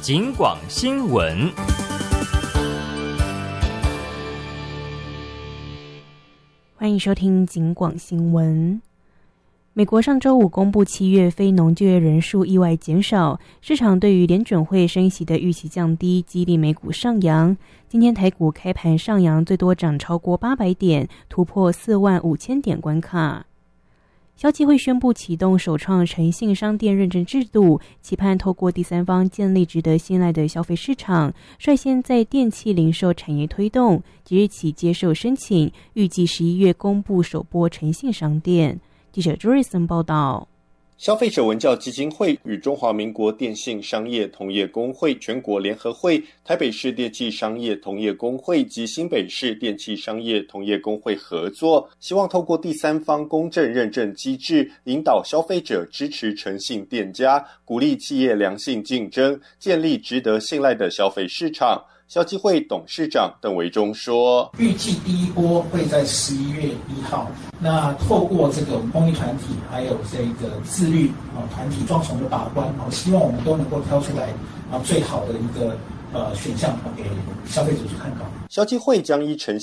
警广新闻。 欢迎收听警广新闻。美国上周五公布7月非农就业人数意外减少，市场对于联准会升息的预期降低，激励美股上扬。今天台股开盘上扬，最多涨超过800点，突破45000点关卡。消基会宣布启动首创诚信商店认证制度，期盼透过第三方建立值得信赖的消费市场，率先在电器零售产业推动，即日起接受申请，预计11月公布首波诚信商店。记者朱瑞森报道。 消费者文教基金会与中华民国电信商业同业公会全国联合会、台北市电气商业同业公会及新北市电气商业同业公会合作，希望透过第三方公正认证机制，引导消费者支持诚信店家，鼓励企业良性竞争，建立值得信赖的消费市场。消基会董事长邓维忠说， 预计第一波会在11月1号，那透过这个公益团体还有这个自律团体双重的把关，希望我们都能够挑出来最好的一个选项给消费者去参考。 消基会将依诚